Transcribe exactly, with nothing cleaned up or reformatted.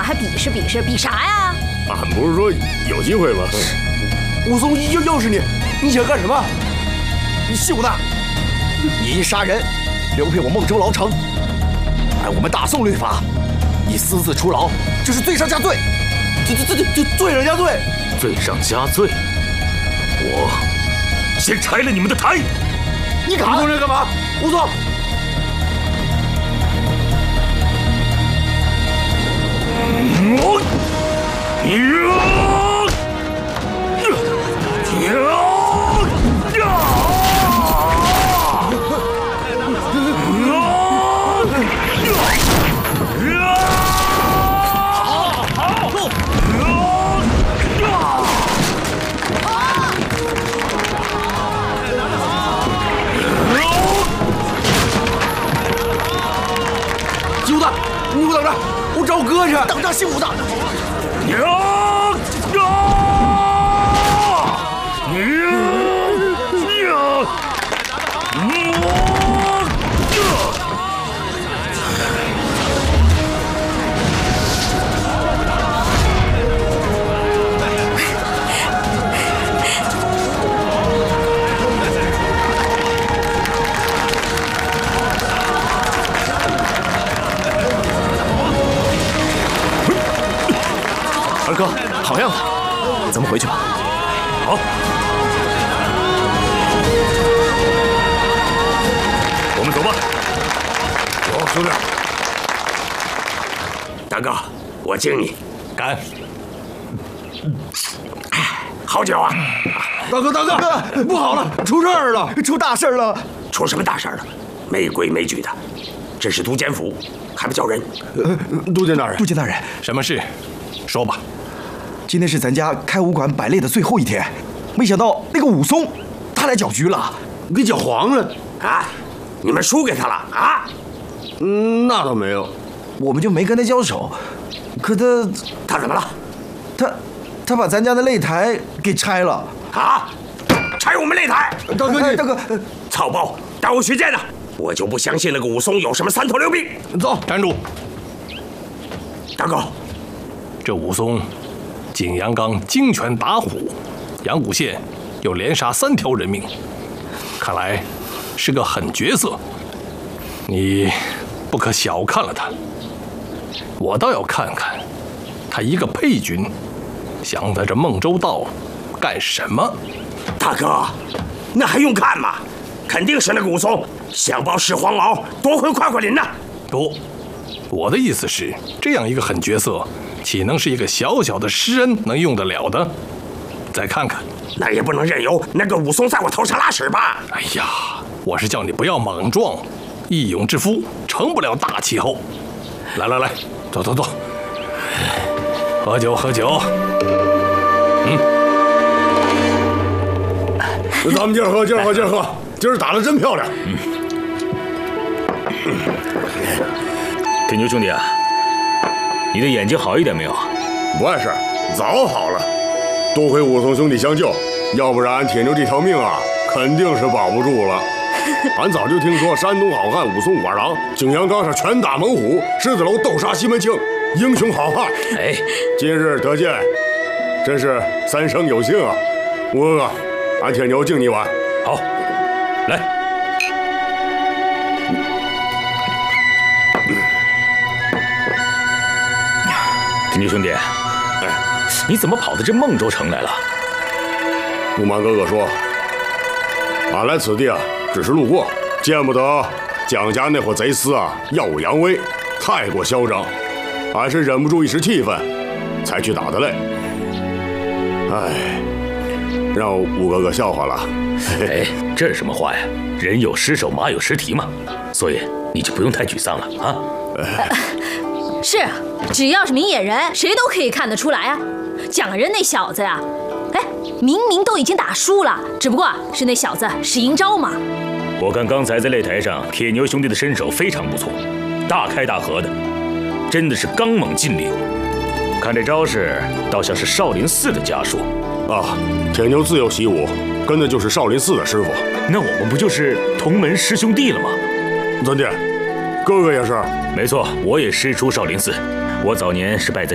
还比试比试，比啥呀？ 俺不是说有机会吗？ 武松又又是你，你想干什么？你秀的，你因杀人，流配我孟州牢城。按我们大宋律法，你私自出牢，这是罪上加罪，这这这这罪上加罪， 罪上加罪。我先拆了你们的台。 你敢？武松人干嘛？武松。 我，呀，呀， 鸡胡子，你给我等着！ 我找我哥去，等着姓武的。 呀呀！呀呀！ 二哥，好样的！咱们回去吧。 好。我们走吧。走，兄弟。大哥，我敬你。干。好酒啊！ 大哥，大哥，不好了，出事儿了，出大事了！ 出什么大事了？没规没矩的，这是都监府，还不叫人？ 呃，都监大人，都监大人， 什么事？说吧。 今天是咱家开武馆摆擂的最后一天，没想到那个武松，他来搅局了， 给搅黄了啊！你们输给他了啊？ 嗯，那倒没有， 我们就没跟他交手。可他他怎么了？ 他他把咱家的擂台给拆了啊！拆我们擂台！ 大哥，大哥， 草包，带我去见他！我就不相信那个武松有什么三头六臂。 走，站住！ 大哥， 这武松。 景阳冈精拳打虎，阳谷县又连杀三条人命，看来是个狠角色。你不可小看了他。我倒要看看，他一个配军，想在这孟州道干什么？ 大哥，那还用看吗？肯定是那个武松想报始皇敖，夺回快快林呐！ 不，我的意思是，这样一个狠角色。 岂能是一个小小的施恩能用得了的？再看看， 那也不能任由那个武松在我头上拉屎吧？ 哎呀，我是叫你不要莽撞，义勇之夫成不了大气候。来来来，走走走，喝酒喝酒。嗯， 咱们接着喝，接着喝，接着喝，今儿打得真漂亮。 嗯，铁牛兄弟啊。 你的眼睛好一点没有？ 不碍事，早好了。多亏武松兄弟相救，要不然俺铁牛这条命啊，肯定是保不住了。俺早就听说山东好汉武松武二郎，景阳冈上拳打猛虎，狮子楼斗杀西门庆，英雄好汉。 哎， 今日得见，真是三生有幸啊！武哥哥，俺铁牛敬你一碗。 好，来。 铁牛兄弟，哎，你怎么跑到这孟州城来了？ 不瞒哥哥说，俺来此地啊，只是路过，见不得蒋家那伙贼厮啊耀武扬威，太过嚣张，俺是忍不住一时气愤，才去打的擂。哎，让武哥哥笑话了。 哎，这是什么话呀？人有失手，马有失蹄嘛。所以你就不用太沮丧了啊。 呃、是，只要是明眼人，谁都可以看得出来啊。蒋仁那小子呀，哎，明明都已经打输了，只不过是那小子使阴招嘛。 我看刚才在擂台上，铁牛兄弟的身手非常不错，大开大合的，真的是刚猛尽力。看这招式，倒像是少林寺的家术啊。铁牛自幼习武，跟的就是少林寺的师傅。 那我们不就是同门师兄弟了吗？ 怎的，哥哥也是？ 没错，我也师出少林寺。我早年是拜在